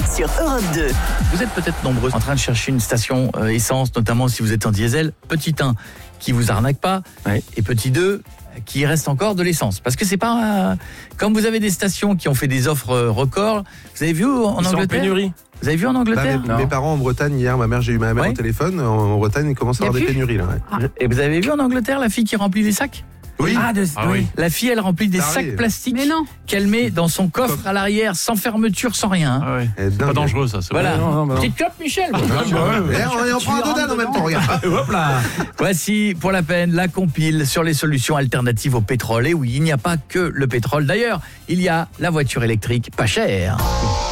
sur Europe 2. Vous êtes peut-être nombreux en train de chercher une station essence, notamment si vous êtes en diesel. Petit 1, qui vous arnaque pas. Ouais. Et petit 2, qui reste encore de l'essence. Parce que c'est pas... comme vous avez des stations qui ont fait des offres records, vous avez vu en Ils sont en Angleterre pénurie. Vous avez vu en Angleterre Mes parents en Bretagne, hier, j'ai eu ma mère Ouais. au téléphone. En Bretagne, il commence à y avoir Y a des plus pénuries. Là, ouais. Et vous avez vu en Angleterre la fille qui remplit les sacs? Oui. oui. La fille, elle remplit des Ça sacs arrive. plastiques Mais non. qu'elle met dans son coffre à l'arrière, sans fermeture, sans rien. hein. Ah ouais. Elle est C'est pas dingue. dangereux ça. C'est Voilà. vrai. Non, non. Petite clope, Michel. On en prend un dedans en même temps, regarde. Hop là. Voici, pour la peine, la compile sur les solutions alternatives au pétrole. Et oui, il n'y a pas que le pétrole. D'ailleurs, il y a la voiture électrique pas chère.